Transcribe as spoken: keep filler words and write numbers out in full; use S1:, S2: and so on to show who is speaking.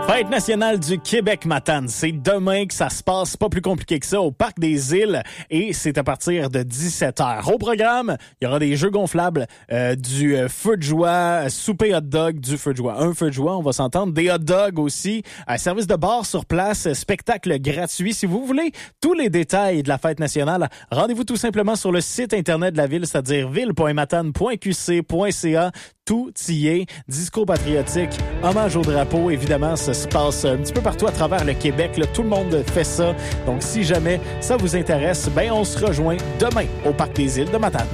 S1: Fête nationale du Québec-Matane. C'est demain que ça se passe, pas plus compliqué que ça, au Parc des Îles, et c'est à partir de dix-sept heures. Au programme, il y aura des jeux gonflables, euh, du euh, feu de joie, souper hot dog, du feu de joie. Un feu de joie, on va s'entendre. Des hot dogs aussi, un service de bar sur place, spectacle gratuit. Si vous voulez tous les détails de la fête nationale, rendez-vous tout simplement sur le site internet de la ville, c'est-à-dire ville point matane point q c point c a. Tout y est. Discours patriotique, hommage au drapeau, évidemment, ça se passe un petit peu partout à travers le Québec. Là, tout le monde fait ça. Donc, si jamais ça vous intéresse, ben on se rejoint demain au Parc des Îles de Matane.